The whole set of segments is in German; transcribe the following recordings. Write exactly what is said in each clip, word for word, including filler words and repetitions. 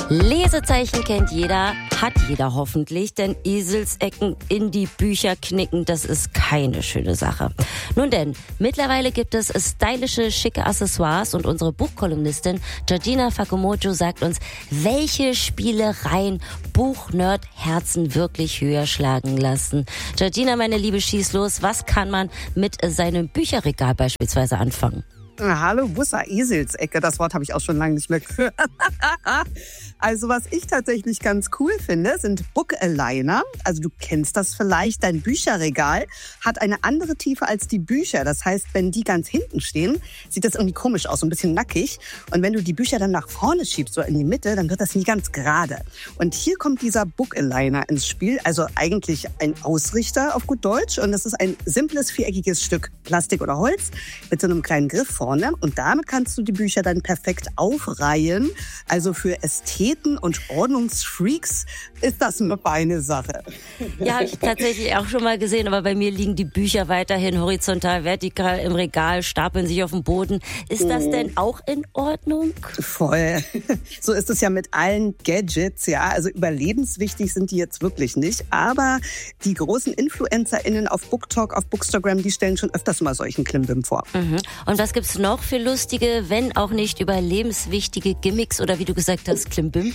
Lesezeichen kennt jeder, hat jeder hoffentlich, denn Eselsecken in die Bücher knicken, das ist keine schöne Sache. Nun denn, mittlerweile gibt es stylische, schicke Accessoires und unsere Buchkolumnistin Georgina Fakamoto sagt uns, welche Spielereien Buchnerd-Herzen wirklich höher schlagen lassen. Georgina, meine Liebe, schieß los, was kann man mit seinem Bücherregal beispielsweise anfangen? Hallo, Bussa, Eselsecke, das Wort habe ich auch schon lange nicht mehr gehört. Also was ich tatsächlich ganz cool finde, sind Book-Aligner. Also du kennst das vielleicht, dein Bücherregal hat eine andere Tiefe als die Bücher. Das heißt, wenn die ganz hinten stehen, sieht das irgendwie komisch aus, so ein bisschen nackig. Und wenn du die Bücher dann nach vorne schiebst, so in die Mitte, dann wird das nie ganz gerade. Und hier kommt dieser Book-Aligner ins Spiel, also eigentlich ein Ausrichter auf gut Deutsch. Und das ist ein simples, viereckiges Stück Plastik oder Holz mit so einem kleinen Griff vorne. Und damit kannst du die Bücher dann perfekt aufreihen. Also für Ästheten und Ordnungsfreaks ist das eine feine Sache. Ja, habe ich tatsächlich auch schon mal gesehen, aber bei mir liegen die Bücher weiterhin horizontal, vertikal im Regal, stapeln sich auf dem Boden. Ist das denn auch in Ordnung? Voll. So ist es ja mit allen Gadgets, ja. Also überlebenswichtig sind die jetzt wirklich nicht. Aber die großen InfluencerInnen auf BookTok, auf Bookstagram, die stellen schon öfters mal solchen Klimbim vor. Mhm. Und was gibt's noch für lustige, wenn auch nicht überlebenswichtige Gimmicks oder wie du gesagt hast, Klimbim?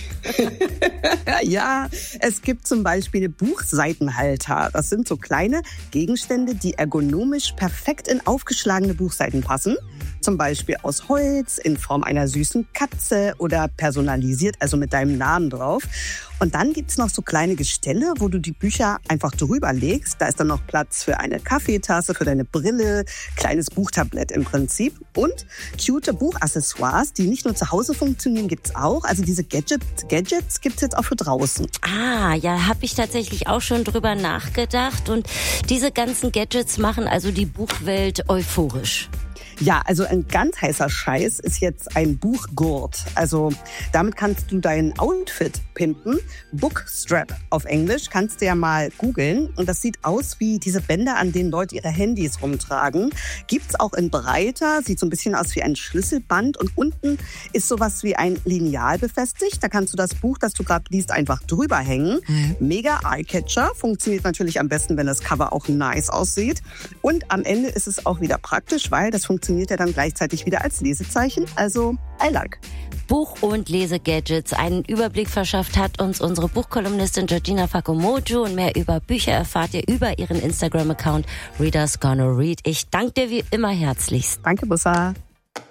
Ja, es gibt zum Beispiel Buchseitenhalter. Das sind so kleine Gegenstände, die ergonomisch perfekt in aufgeschlagene Buchseiten passen. Zum Beispiel aus Holz, in Form einer süßen Katze oder personalisiert, also mit deinem Namen drauf. Und dann gibt's noch so kleine Gestelle, wo du die Bücher einfach drüber legst. Da ist dann noch Platz für eine Kaffeetasse, für deine Brille, kleines Buchtablett im Prinzip. Und cute Buchaccessoires, die nicht nur zu Hause funktionieren, gibt's auch. Also diese Gadget, Gadgets gibt's jetzt auch für draußen. Ah, ja, habe ich tatsächlich auch schon drüber nachgedacht. Und diese ganzen Gadgets machen also die Buchwelt euphorisch. Ja, also ein ganz heißer Scheiß ist jetzt ein Buchgurt. Also damit kannst du dein Outfit pimpen. Bookstrap auf Englisch, kannst du ja mal googeln. Und das sieht aus wie diese Bänder, an denen Leute ihre Handys rumtragen. Gibt's auch in breiter, sieht so ein bisschen aus wie ein Schlüsselband. Und unten ist sowas wie ein Lineal befestigt. Da kannst du das Buch, das du gerade liest, einfach drüber hängen. Mhm. Mega Eyecatcher. Funktioniert natürlich am besten, wenn das Cover auch nice aussieht. Und am Ende ist es auch wieder praktisch, weil das funktioniert funktioniert ja dann gleichzeitig wieder als Lesezeichen. Also, I like. Buch- und Lesegadgets. Einen Überblick verschafft hat uns unsere Buchkolumnistin Georgina Fakamoto. Und mehr über Bücher erfahrt ihr über ihren Instagram-Account Readers Gonna Read. Ich danke dir wie immer herzlichst. Danke, Bussa.